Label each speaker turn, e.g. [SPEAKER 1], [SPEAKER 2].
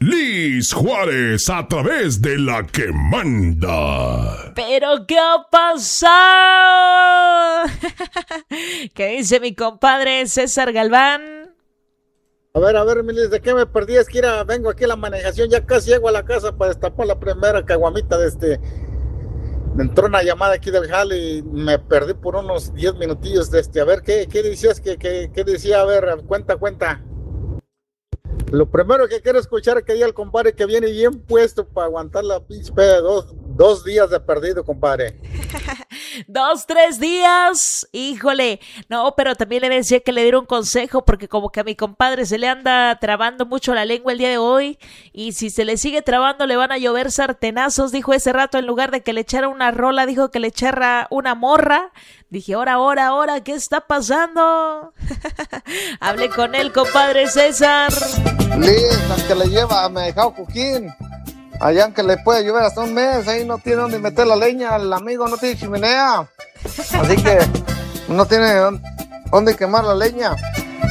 [SPEAKER 1] Liz Juárez a través de La que manda.
[SPEAKER 2] ¿Pero qué ha pasado? ¿Qué dice mi compadre César Galván?
[SPEAKER 3] A ver, Milis, ¿de qué me perdí? Es que vengo aquí a la manejación, ya casi llego a la casa para destapar la primera caguamita de Me entró una llamada aquí del jale y me perdí por unos 10 minutillos A ver, ¿qué decías? ¿Qué decía? A ver, cuenta. Lo primero que quiero escuchar es que diga el compadre que viene bien puesto para aguantar la pinche peda de dos días de perdido, compadre.
[SPEAKER 2] 2, 3 días, híjole. No, pero también le decía que le diera un consejo porque como que a mi compadre se le anda trabando mucho la lengua el día de hoy y si se le sigue trabando le van a llover sartenazos, dijo ese rato, en lugar de que le echara una rola, dijo que le echara una morra. Dije, ahora, ¿qué está pasando? Hablé con él, compadre César.
[SPEAKER 4] Liz, las que le lleva a Mejao Cuquín. Allá en que le puede llover hasta un mes, ahí no tiene donde meter la leña, el amigo no tiene chimenea. Así que no tiene donde quemar la leña.